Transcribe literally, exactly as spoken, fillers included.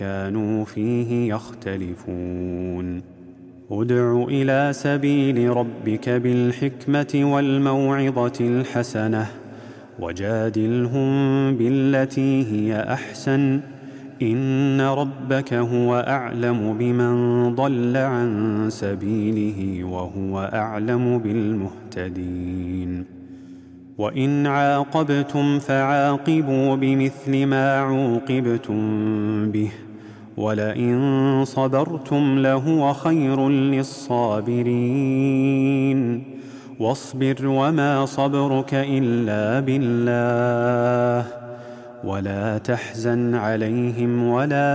كانوا فيه يختلفون ادع إلى سبيل ربك بالحكمة والموعظة الحسنة وجادلهم بالتي هي أحسن إن ربك هو أعلم بمن ضل عن سبيله وهو أعلم بالمهتدين وإن عاقبتم فعاقبوا بمثل ما عوقبتم به ولئن صبرتم لهو خير للصابرين واصبر وما صبرك إلا بالله ولا تحزن عليهم ولا